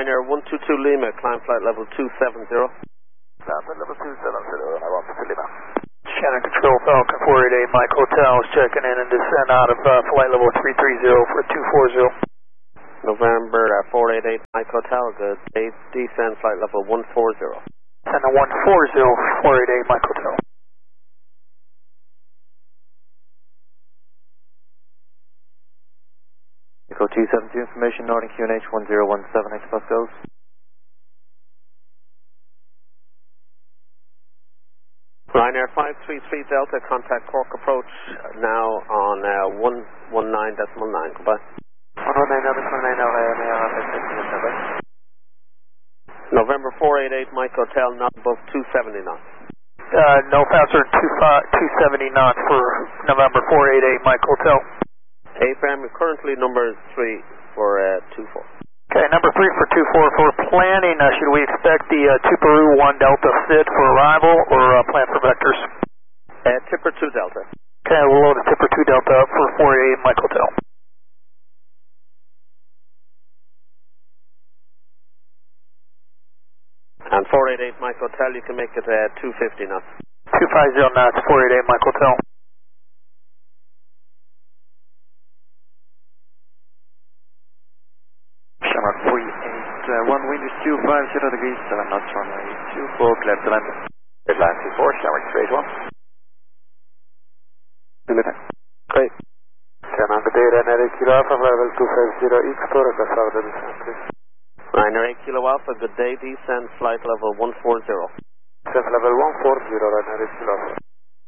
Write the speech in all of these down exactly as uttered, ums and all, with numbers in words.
Ryanair one two two Lima, climb flight level two seven zero. Climb flight level two seven zero, and I want to Lima. Shannon Control, Falcon four eight eight, Mike Hotel is checking in and descend out of uh, flight level three three zero for two four zero. November uh, four eight eight, Mike Hotel, good day, descend flight level one four zero. And the one four zero, four eight eight, Mike Hotel. Echo two seven two information, Northern Q N H one zero one seven, X bus goes. Ryanair five three three Delta, contact Cork approach now on uh, one one nine decimal nine, goodbye. one one nine decimal nine, November four eight eight, Mike Hotel, not above two seventy knots. Uh, no faster than two seventy knots for November four eight eight, Mike Hotel. A F M, currently number three for uh, two four. Okay, number three for two four. For planning, uh, should we expect the uh, Tuparu one Delta fit for arrival or uh, plan for vectors? Uh, Tipper two Delta. Okay, we'll load a Tipper two Delta up for four eight eight, Mike Hotel. And four eight eight, Mike Hotel, you can make it uh, two fifty knots. two fifty knots, four eight eight, Mike Hotel. Shamrock three eight, uh, one wind is two five zero degrees, seven knots, runway two four, clear to land. Headline two four, Shamrock three eight one. Deliver. Great. Shamrock good day, Ryanair eight Kilo Alpha, level two five zero, X four, request for the descent, please. Ryanair eight Kilo Alpha, good day, descend flight level one four zero. Descent level one four zero, Ryanair eight Kilo Alpha.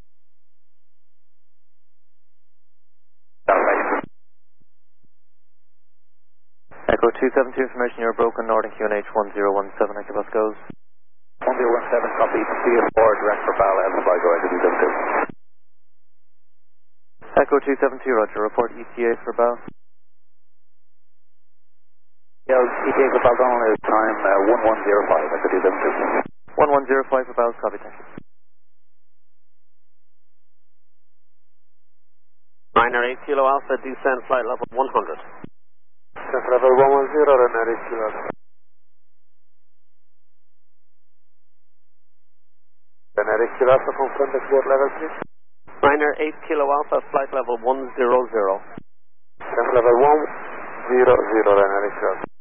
Echo two seven two information, you're broken, Northern Q N H one zero one seven, Echo bus goes. one zero one seven, copy, C S four, direct for Bala, Alpha, fly go into D W two. Echo two seven two, roger, report E T A for Bal. Yeah, E T A for Bal, Donald is time uh, one one zero five, Echo D W two. one one zero five for Bal, copy, thank you. Ryanair eight Kilo Alpha, descend flight level one hundred. Descent level one one zero, Ryanair eight Kilo Alpha. Ryanair eight Kilo Alpha, confirm the clear level, please. Ryanair eight Kilo Alpha, flight level one zero zero. Descent level one zero zero, Ryanair eight Kilo Alpha.